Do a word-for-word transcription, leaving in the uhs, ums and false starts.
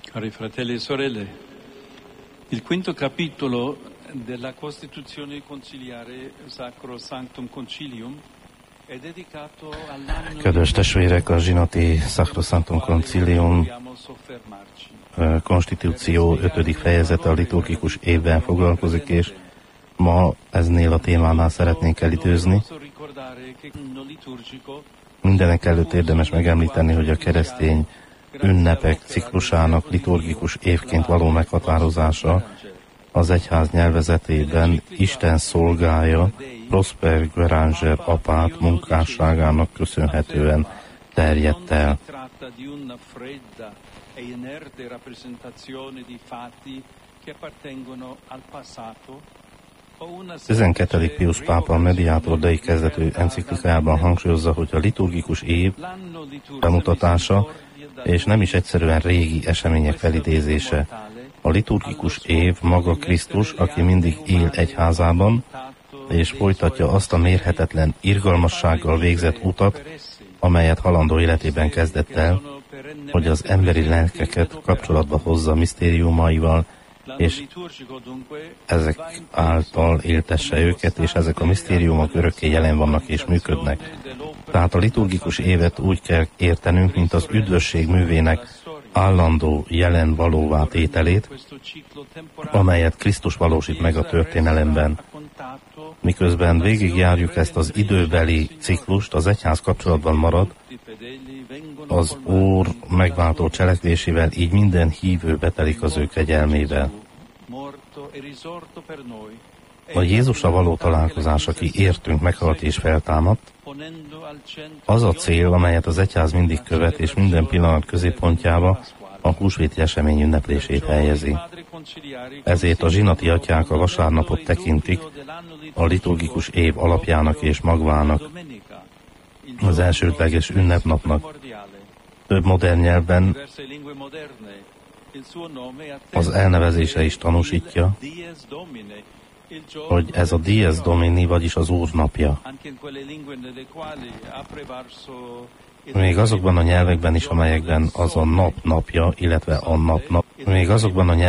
Cari fratelli e sorelle, il quinto capitolo della Costituzione conciliare Sacro Sanctum Concilium è dedicato all'anno. Kedves testvérek, a zsinati Sacro Sanctum Concilium konstitúció ötödik fejezete a liturgikus évben foglalkozik, és ma eznél a témánál szeretnénk elidőzni. Mindenek előtt érdemes megemlíteni, hogy a keresztény ünnepek ciklusának liturgikus évként való meghatározása az egyház nyelvezetében Isten szolgája, Prosper Gueranger apát munkásságának köszönhetően terjedt el. tizenkettedik Pius pápa a Mediator Dei kezdetű enciklikájában hangsúlyozza, hogy a liturgikus év bemutatása és nem is egyszerűen régi események felidézése. A liturgikus év maga Krisztus, aki mindig él egyházában, és folytatja azt a mérhetetlen irgalmassággal végzett utat, amelyet halandó életében kezdett el, hogy az emberi lelkeket kapcsolatba hozza misztériumaival, és ezek által éltesse őket, és ezek a misztériumok örökké jelen vannak és működnek. Tehát a liturgikus évet úgy kell értenünk, mint az üdvösség művének állandó jelen valóvá tételét, amelyet Krisztus valósít meg a történelemben. Miközben végigjárjuk ezt az időbeli ciklust, az egyház kapcsolatban marad az Úr megváltó cselekvésével, így minden hívő betelik az ő kegyelmével. A Jézusra való találkozás, aki értünk, meghalt és feltámadt, az a cél, amelyet az egyház mindig követ, és minden pillanat középpontjába a húsvéti esemény ünneplését helyezi. Ezért a zsinati atyák a vasárnapot tekintik a liturgikus év alapjának és magvának, az elsődleges ünnepnapnak. Több modern nyelvben az elnevezése is tanúsítja, hogy ez a Dies Domini, vagyis az Úr napja. Még azokban a nyelvekben is, amelyekben az a nap napja, illetve a nap nap, még azokban a